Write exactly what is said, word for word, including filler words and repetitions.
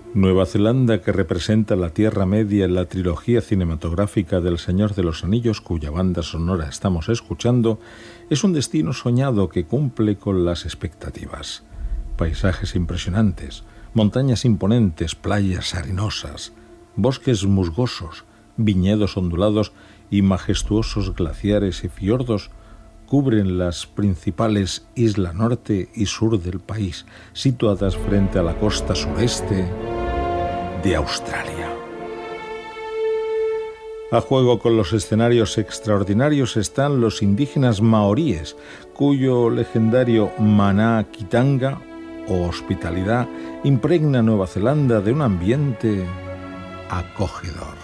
Nueva Zelanda, que representa la Tierra Media en la trilogía cinematográfica del Señor de los Anillos, cuya banda sonora estamos escuchando, es un destino soñado que cumple con las expectativas. Paisajes impresionantes, montañas imponentes, playas arenosas, bosques musgosos, viñedos ondulados y majestuosos glaciares y fiordos cubren las principales islas norte y sur del país, situadas frente a la costa sureste de Australia. A juego con los escenarios extraordinarios están los indígenas maoríes, cuyo legendario Manakitanga o hospitalidad impregna Nueva Zelanda de un ambiente acogedor.